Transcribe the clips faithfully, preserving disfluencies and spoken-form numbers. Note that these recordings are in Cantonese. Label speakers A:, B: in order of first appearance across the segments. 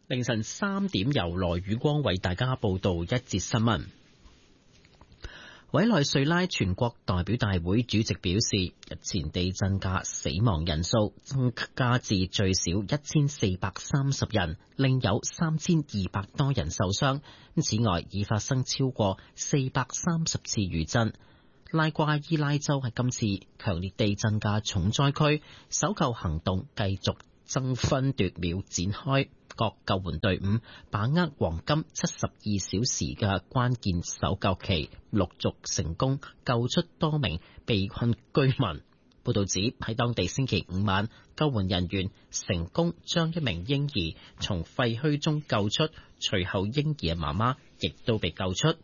A: 凌晨三點由羅宇光為大家報道一節新聞。委內瑞拉全國代表大會主席表示，日前地震嘅死亡人數增加至最少一千四百三十人，另有三千二百多人受傷。此外，已發生超過四百三十次餘震。拉瓜伊拉州係今次強烈地震嘅重災區，搜救行動繼續爭分奪秒展開。各救援隊伍把握黃金七十二小時嘅關鍵搜救期，陸續成功救出多名被困居民。報道指喺當地星期五晚，救援人員成功將一名嬰兒從廢墟中救出，隨後嬰兒嘅媽媽亦都被救出。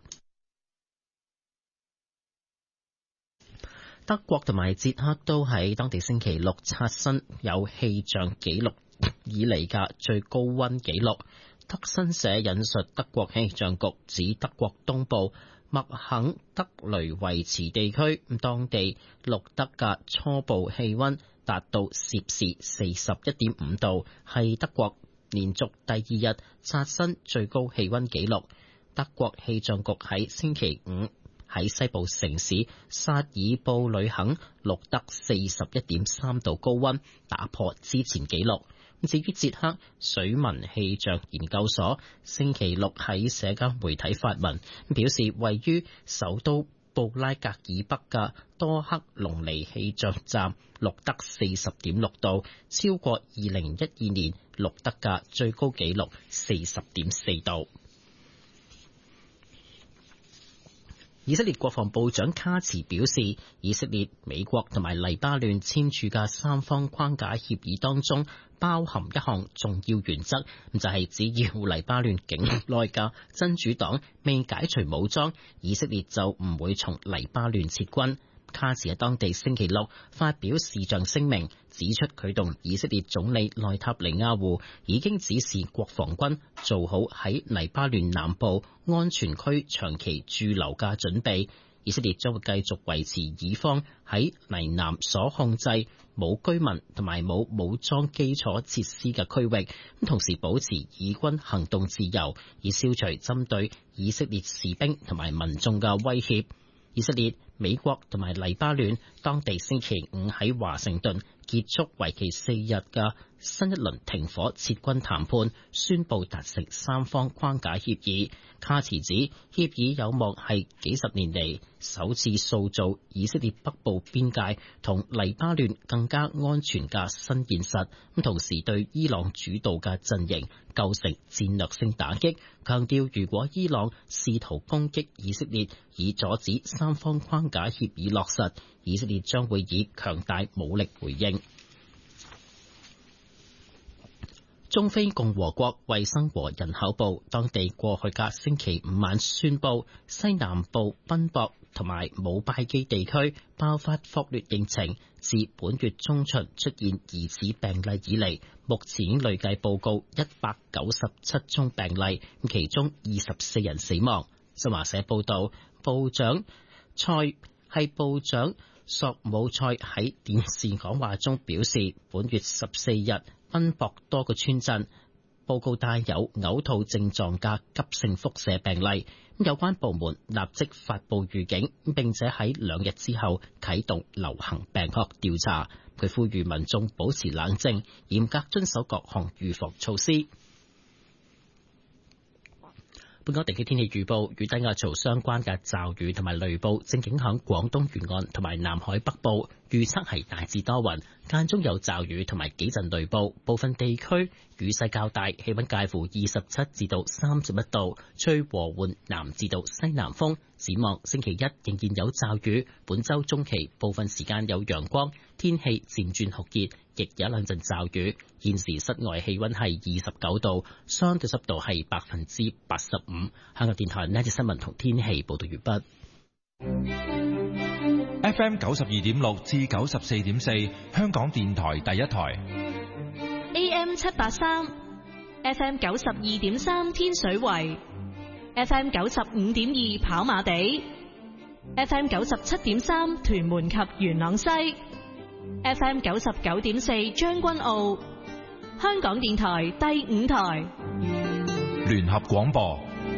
A: 德國同埋捷克都喺當地星期六刷新有氣象紀錄以嚟嘅最高溫紀錄。德新社引述德國氣象局指，德國東部麥肯德雷維茨地區當地錄得嘅初步氣溫達到攝氏四十一點五度，係德國連續第二日刷新最高氣溫紀錄。德國氣象局喺星期五喺西部城市薩爾布呂肯錄得四十一點三度高溫，打破之前紀錄。至於捷克水文氣象研究所星期六喺社交媒體發文，表示位於首都布拉格以北嘅多克隆尼氣象站錄得四十點六度，超過二零一二年錄得嘅最高紀錄四十點四度。以色列國防部長卡茨表示，以色列、美國同埋黎巴嫩簽署嘅三方框架協議當中包含一項重要原則，就係只要黎巴嫩境內嘅真主黨未解除武裝，以色列就唔會從黎巴嫩撤軍。卡茨喺當地星期六發表視像聲明，指出佢同以色列總理內塔尼亞胡已經指示國防軍做好喺黎巴嫩南部安全區長期駐留嘅準備。以色列將會繼續維持以方喺黎南所控制冇居民同埋冇武裝基礎設施嘅區域，同時保持以軍行動自由，以消除針對以色列士兵同埋民眾嘅威脅。以色列、美國同埋黎巴嫩當地星期五喺華盛頓結束為期四日嘅新一輪停火撤軍談判，宣布達成三方框架協議。卡茨指協議有望係幾十年嚟首次塑造以色列北部邊界同黎巴嫩更加安全嘅新現實，咁同時對伊朗主導嘅陣營構成戰略性打擊，強調如果伊朗試圖攻擊以色列以阻止三方框架協議落實，以色列將會以強大武力回應。中非共和國衛生和人口部當地過去嘅星期五晚宣布，西南部賓博同埋姆拜基地區爆發霍亂疫情，自本月中旬出現疑似病例以嚟，目前累計報告一百九十七宗病例，其中二十四人死亡。新華社報道，部長蔡係部長索姆塞喺電視講話中表示，本月十四日賓博多個村鎮報告帶有嘔吐症狀嘅急性腹瀉病例，有關部門立即發布預警，並且喺兩日之後啟動流行病學調查。佢呼籲民眾保持冷靜，嚴格遵守各項預防措施。本港地區天氣預報，與低壓槽相關嘅驟雨同埋雷暴正影響廣東沿岸同埋南海北部，預測係大致多雲，間中有驟雨同埋幾陣雷暴，部分地區雨勢較大，氣溫介乎二十七至到三十一度，吹和緩南至到西南風。展望星期一仍然有驟雨，本周中期部分時間有陽光，天氣漸轉酷熱，亦有一兩陣驟雨。現時室外氣溫係二十九度，相對濕度係百分之八十五。香港電台呢節新聞同天氣報道完畢。
B: F M 九十二點六至九十四點四，香港電台第一台。
C: A M 七八三 ，F M 九十二點三天水圍 ，F M 九十五點二跑馬地 ，F M 九十七點三屯門及元朗西 ，F M 九十九點四將軍澳。香港電台第五台。
B: 聯合廣播。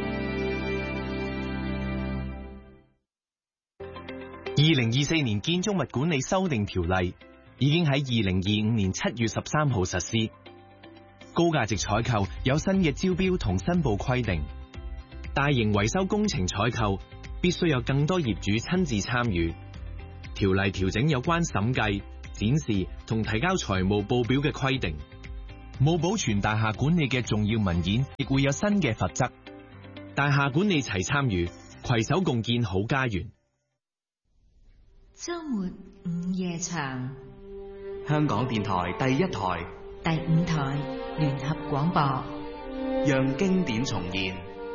D: 二零二四年建築物管理修訂條例已經喺二零二五年七月十三號實施，高價值採購有新嘅招標同申報規定，大型維修工程採購必須有更多業主親自參與。條例調整有關審計、展示同提交財務報表嘅規定，
B: 冇保存大廈管理嘅重要文件，亦會有新嘅罰則。
D: 大廈管理齊參與，攜手共建好家園。
E: 周末午夜場，
F: 香港電台第一台、
E: 第五台聯合廣播，
F: 讓經典重現。